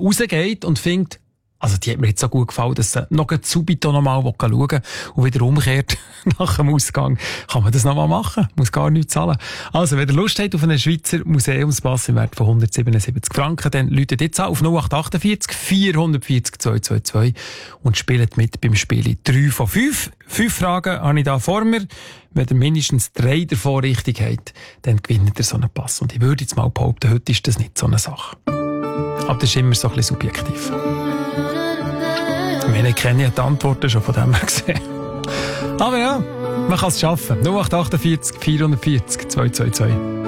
rausgeht und findet, also die hat mir jetzt so gut gefallen, dass sie noch subito noch mal schauen will und wieder umkehrt nach dem Ausgang. Kann man das noch mal machen? Muss gar nichts zahlen. Also, wenn ihr Lust habt auf einen Schweizer Museumspass im Wert von 177 Franken, dann läutet jetzt an auf 0848 440 222 und spielt mit beim Spiel 3 von 5. 5 Fragen habe ich da vor mir. Wenn ihr mindestens 3 davon richtig habt, dann gewinnt ihr so einen Pass. Und ich würde jetzt mal behaupten, heute ist das nicht so eine Sache. Aber das ist immer so ein bisschen subjektiv. Ich kenne die Antworten schon von dem her gesehen. Aber ja, man kann es schaffen. 0848 440 222.